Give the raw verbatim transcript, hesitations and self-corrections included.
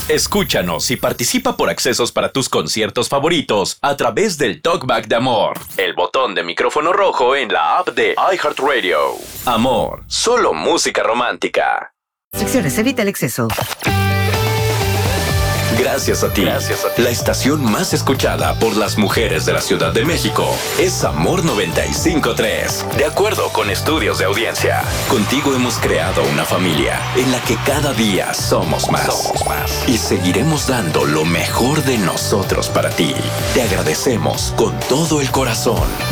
Escúchanos y participa por accesos para tus conciertos favoritos a través del Talkback de Amor, el botón de micrófono rojo en la app de iHeartRadio. Amor, solo música romántica. Restricciones, evita el exceso. Gracias a ti. Gracias a ti. La estación más escuchada por las mujeres de la Ciudad de México es Amor noventa y cinco punto tres. De acuerdo con estudios de audiencia, contigo hemos creado una familia en la que cada día somos más. Somos más. Y seguiremos dando lo mejor de nosotros para ti. Te agradecemos con todo el corazón.